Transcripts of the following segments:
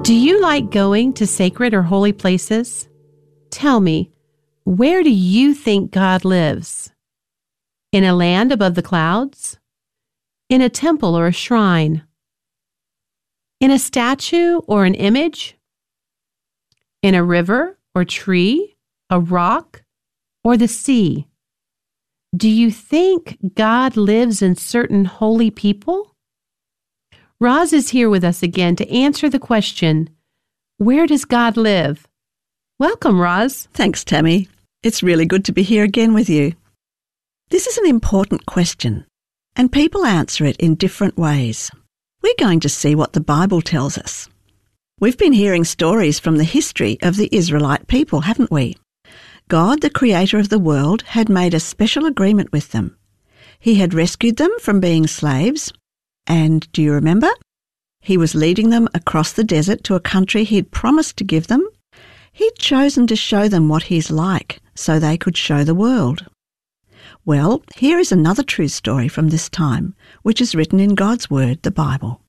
Do you like going to sacred or holy places? Tell me, where do you think God lives? In a land above the clouds? In a temple or a shrine? In a statue or an image? In a river or tree, a rock, or the sea? Do you think God lives in certain holy people? Roz is here with us again to answer the question, where does God live? Welcome, Roz. Thanks, Tammy. It's really good to be here again with you. This is an important question, and people answer it in different ways. We're going to see what the Bible tells us. We've been hearing stories from the history of the Israelite people, haven't we? God, the creator of the world, had made a special agreement with them. He had rescued them from being slaves. And do you remember? He was leading them across the desert to a country he'd promised to give them. He'd chosen to show them what he's like so they could show the world. Well, here is another true story from this time, which is written in God's Word, the Bible.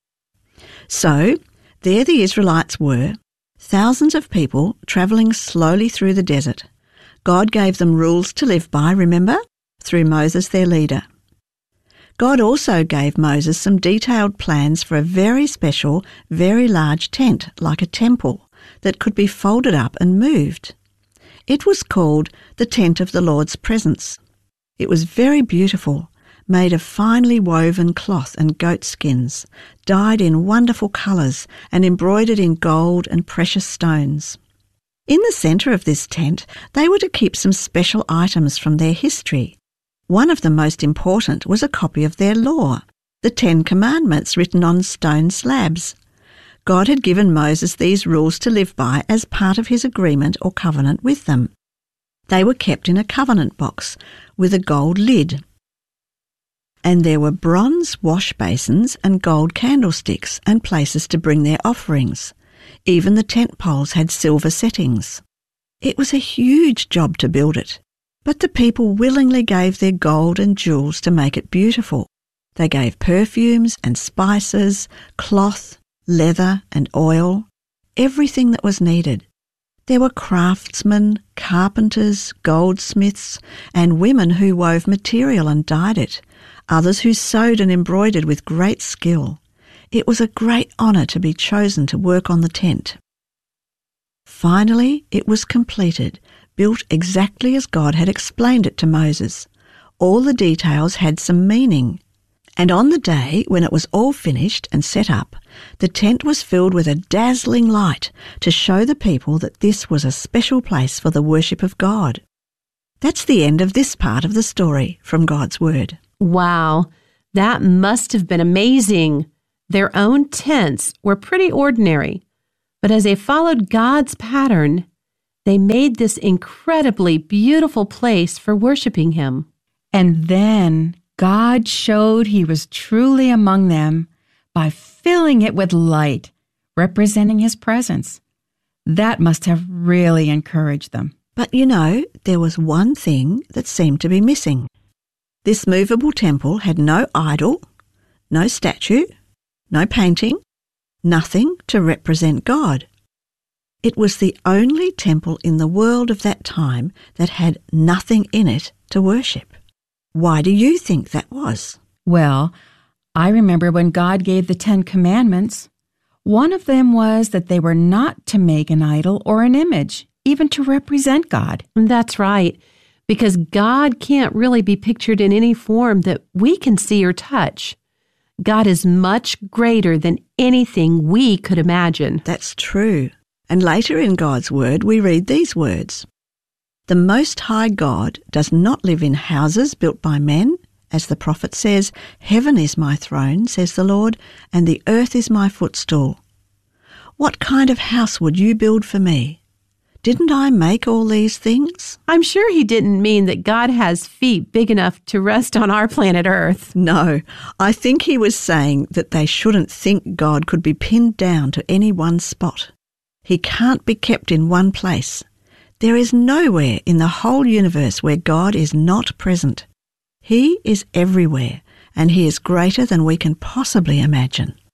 So, there the Israelites were, thousands of people travelling slowly through the desert. God gave them rules to live by, remember? Through Moses, their leader. God also gave Moses some detailed plans for a very special, very large tent, like a temple, that could be folded up and moved. It was called the Tent of the Lord's Presence. It was very beautiful, made of finely woven cloth and goat skins, dyed in wonderful colours and embroidered in gold and precious stones. In the centre of this tent, they were to keep some special items from their history. One of the most important was a copy of their law, the 10 Commandments written on stone slabs. God had given Moses these rules to live by as part of his agreement or covenant with them. They were kept in a covenant box with a gold lid. And there were bronze wash basins and gold candlesticks and places to bring their offerings. Even the tent poles had silver settings. It was a huge job to build it. But the people willingly gave their gold and jewels to make it beautiful. They gave perfumes and spices, cloth, leather and oil, everything that was needed. There were craftsmen, carpenters, goldsmiths, and women who wove material and dyed it, others who sewed and embroidered with great skill. It was a great honour to be chosen to work on the tent. Finally, it was completed, built exactly as God had explained it to Moses. All the details had some meaning. And on the day when it was all finished and set up, the tent was filled with a dazzling light to show the people that this was a special place for the worship of God. That's the end of this part of the story from God's Word. Wow, that must have been amazing. Their own tents were pretty ordinary, but as they followed God's pattern, they made this incredibly beautiful place for worshiping Him. And then God showed He was truly among them by filling it with light, representing His presence. That must have really encouraged them. But you know, there was one thing that seemed to be missing. This movable temple had no idol, no statue, no painting, nothing to represent God. It was the only temple in the world of that time that had nothing in it to worship. Why do you think that was? Well, I remember when God gave the 10 Commandments, one of them was that they were not to make an idol or an image, even to represent God. That's right, because God can't really be pictured in any form that we can see or touch. God is much greater than anything we could imagine. That's true. And later in God's Word, we read these words. The Most High God does not live in houses built by men. As the prophet says, heaven is my throne, says the Lord, and the earth is my footstool. What kind of house would you build for me? Didn't I make all these things? I'm sure he didn't mean that God has feet big enough to rest on our planet Earth. No, I think he was saying that they shouldn't think God could be pinned down to any one spot. He can't be kept in one place. There is nowhere in the whole universe where God is not present. He is everywhere, and he is greater than we can possibly imagine.